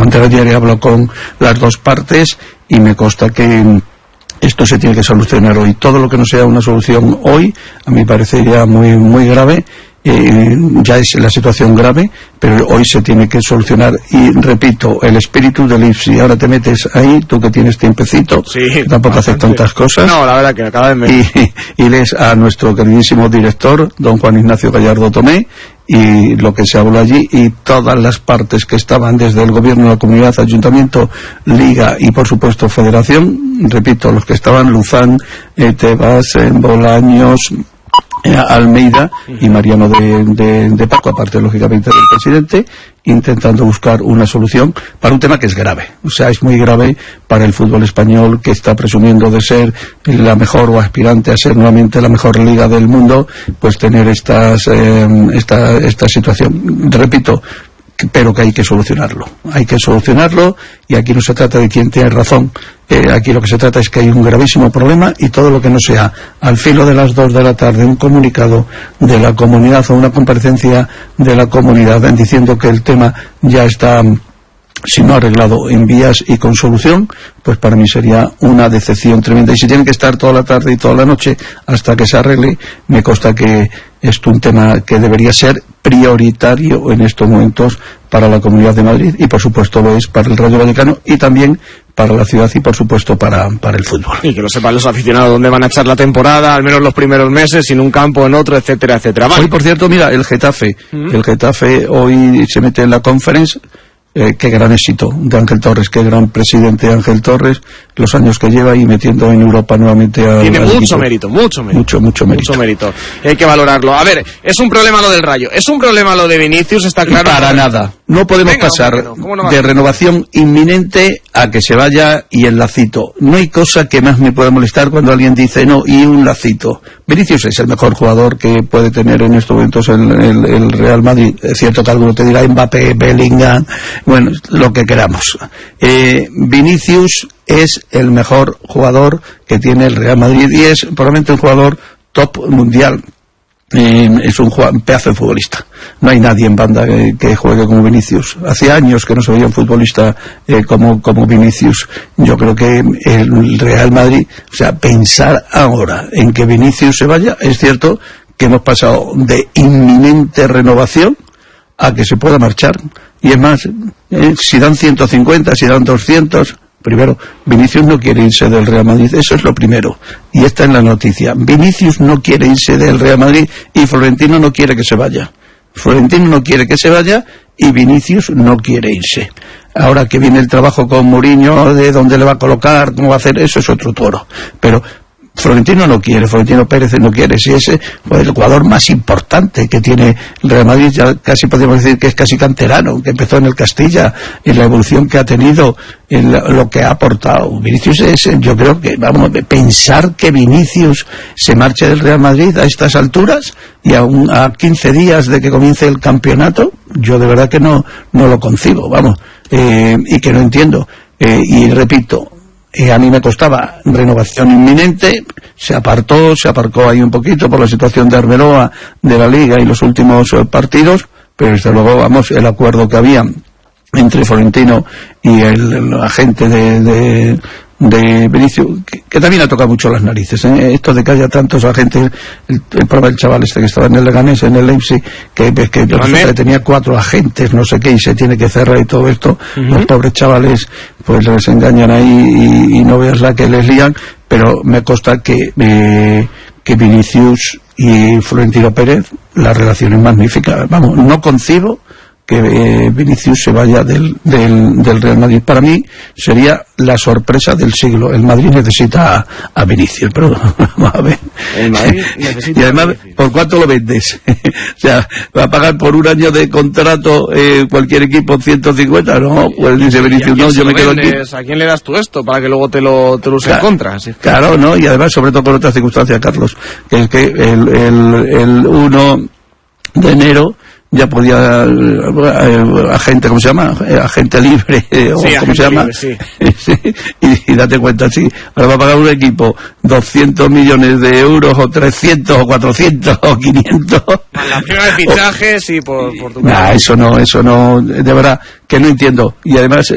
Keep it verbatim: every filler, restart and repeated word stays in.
antes de ayer he hablado con las dos partes y me consta que esto se tiene que solucionar hoy. Todo lo que no sea una solución hoy, a mí me parecería muy, muy grave. Eh, ya es la situación grave, pero hoy se tiene que solucionar. Y repito, el espíritu del I F S I, ahora te metes ahí, tú que tienes tiempecito, sí, que tampoco haces tantas cosas. No, la verdad que cada vez menos. Y, y lees a nuestro queridísimo director, don Juan Ignacio Gallardo Tomé, y lo que se habló allí, y todas las partes que estaban desde el gobierno, la comunidad, ayuntamiento, liga y por supuesto federación, repito, los que estaban, Luzán, eh, Tebas, eh, Bolaños, Almeida y Mariano de, de, de Paco, aparte lógicamente del presidente, intentando buscar una solución para un tema que es grave. O sea, es muy grave para el fútbol español, que está presumiendo de ser la mejor o aspirante a ser nuevamente la mejor liga del mundo, pues tener estas eh, esta, esta situación. Repito, pero que hay que solucionarlo, hay que solucionarlo, y aquí no se trata de quién tiene razón, eh, aquí lo que se trata es que hay un gravísimo problema, y todo lo que no sea al filo de las dos de la tarde un comunicado de la comunidad o una comparecencia de la comunidad diciendo que el tema ya está, si no arreglado, en vías y con solución, pues para mí sería una decepción tremenda. Y si tienen que estar toda la tarde y toda la noche hasta que se arregle, me consta que es un tema que debería ser prioritario en estos momentos para la Comunidad de Madrid, y por supuesto lo es para el Rayo Vallecano y también para la ciudad y por supuesto para, para el fútbol. Y que lo sepan los aficionados dónde van a echar la temporada, al menos los primeros meses, en un campo, en otro, etcétera, etcétera. Vale. Hoy, por cierto, mira, el Getafe, ¿Mm? el Getafe hoy se mete en la Conference. Eh, qué gran éxito de Ángel Torres, qué gran presidente Ángel Torres, los años que lleva y metiendo en Europa nuevamente a... Tiene mucho equipo. mérito, mucho mérito. Mucho, mucho mérito. Mucho mérito. Y hay que valorarlo. A ver, es un problema lo del Rayo, es un problema lo de Vinicius, está claro. Para nada. No podemos Venga, pasar no? No de renovación inminente a que se vaya y el lacito. No hay cosa que más me pueda molestar cuando alguien dice no, y un lacito. Vinicius es el mejor jugador que puede tener en estos momentos el, el, el Real Madrid. Es cierto que alguno te dirá Mbappé, Bellingham, bueno, lo que queramos. Eh, Vinicius es el mejor jugador que tiene el Real Madrid y es probablemente un jugador top mundial. Eh, es un, un pedazo de futbolista. No hay nadie en banda que, que juegue como Vinicius. Hace años que no se veía un futbolista eh, como, como Vinicius. Yo creo que el Real Madrid, o sea, pensar ahora en que Vinicius se vaya, es cierto que hemos pasado de inminente renovación a que se pueda marchar. Y es más, eh, si dan ciento cincuenta, si dan doscientos, primero, Vinicius no quiere irse del Real Madrid, eso es lo primero, y está en la noticia. Vinicius no quiere irse del Real Madrid y Florentino no quiere que se vaya. Florentino no quiere que se vaya y Vinicius no quiere irse. Ahora que viene el trabajo con Mourinho, de dónde le va a colocar, cómo va a hacer, eso es otro toro. Pero Florentino no quiere, Florentino Pérez no quiere, si ese pues, el jugador más importante que tiene el Real Madrid, ya casi podemos decir que es casi canterano, que empezó en el Castilla, en la evolución que ha tenido, en lo que ha aportado. Vinicius es, yo creo que, vamos, pensar que Vinicius se marche del Real Madrid a estas alturas y a, un, a quince días de que comience el campeonato, yo de verdad que no, no lo concibo, vamos, eh, y que no entiendo. Eh, y repito, Eh, a mí me costaba renovación inminente, se apartó, se aparcó ahí un poquito por la situación de Arbeloa, de la Liga y los últimos eh, partidos, pero desde luego, vamos, el acuerdo que había entre Florentino y el, el agente de, de, de Vinicius, que, que también ha tocado mucho las narices, ¿eh? Esto de que haya tantos agentes, el, el problema del chaval este que estaba en el Leganés, en el Leipzig, que, que yo que tenía cuatro agentes, no sé qué, y se tiene que cerrar y todo esto, uh-huh. Los pobres chavales pues les engañan ahí y, y no veas la que les lían, pero me consta que eh, que Vinicius y Florentino Pérez, la relación es magnífica, vamos, no concibo que eh, Vinicius se vaya del, del, del Real Madrid. Para mí sería la sorpresa del siglo. El Madrid necesita a, a Vinicius, pero vamos a ver. El Madrid necesita y además, ¿por cuánto lo vendes? O sea, ¿va a pagar por un año de contrato eh, cualquier equipo ciento cincuenta? No, pues dice Vinicius, no, yo me quedo aquí. ¿A quién le das tú esto para que luego te lo, te lo use en contra? ¿Sí? Claro, ¿no? Y además, sobre todo con otras circunstancias, Carlos, que es que el, el, el uno de enero ya podía eh, agente, ¿cómo se llama? Eh, agente libre, eh, o sí, ¿cómo se llama? Libre, sí. Sí, y, y date cuenta, sí, ahora va a pagar un equipo doscientos millones de euros, o trescientos, o cuatrocientos, o quinientos. La firma de fichajes y por, por tu nah, eso no, eso no, de verdad, que no entiendo. Y además,